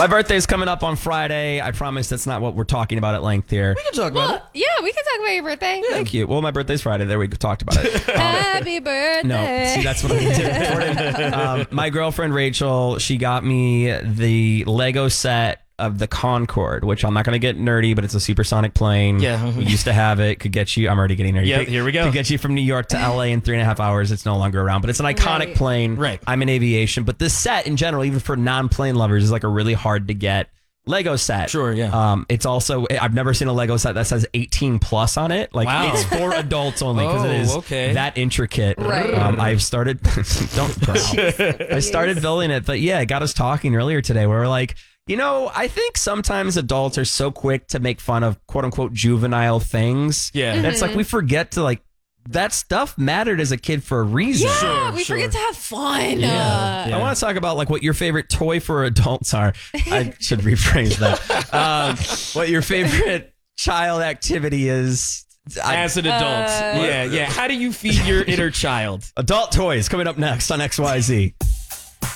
My birthday's coming up on Friday. I promise that's not what we're talking about at length here. We can talk about it. Yeah, we can talk about your birthday. Thank you. Well, my birthday's Friday. There we talked about it. Happy birthday. No, see, that's what I need to Jordan, my girlfriend Rachel, she got me the Lego set of the Concorde, which I'm not going to get nerdy, but it's a supersonic plane. Yeah. We used to have it. Could get you, I'm already getting nerdy. Yeah, here we go. Could get you from New York to LA in 3.5 hours. It's no longer around, but it's an iconic Right. plane. Right. I'm in aviation, but this set in general, even for non-plane lovers, is like a really hard to get Lego set. Sure, yeah. It's also, I've never seen a Lego set that says 18 plus on it. Like, Wow. it's for adults only because it is okay. that intricate. Right. I've started, don't growl. I started building it, but yeah, it got us talking earlier today where we're like, you know, I think sometimes adults are so quick to make fun of quote unquote juvenile things. Yeah. And it's like we forget to like, that stuff mattered as a kid for a reason. Yeah, we forget to have fun. Yeah. I want to talk about like what your favorite toy for adults are. I should rephrase that. What your favorite child activity is. As an adult. Yeah. How do you feed your inner child? Adult toys coming up next on XYZ.